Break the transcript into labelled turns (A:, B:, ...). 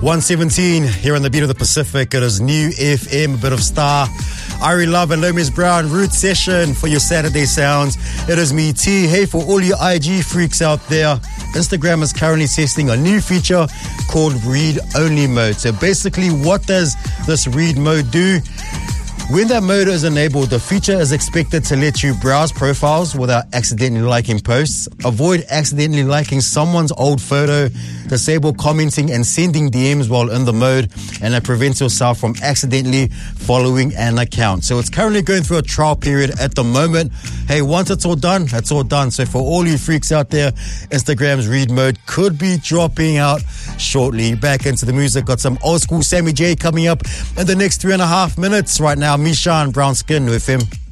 A: 117 here on the Beat of the Pacific. It is New FM, a bit of Star, Ari Love and Lomis Brown, Root Session for your Saturday sounds. It is me, T. Hey, for all you IG freaks out there, Instagram is currently testing a new feature called Read Only Mode. So basically, what does this read mode do? When that mode is enabled, the feature is expected to let you browse profiles without accidentally liking posts, avoid accidentally liking someone's old photo, disable commenting and sending DMs while in the mode, and it prevents yourself from accidentally following an account. So it's currently going through a trial period at the moment. Hey, once it's all done, it's all done. So for all you freaks out there, Instagram's read mode could be dropping out shortly. Back into the music, got some old school Sammy J coming up in the next 3.5 minutes. Right now, Mishan, Brown Skin with him.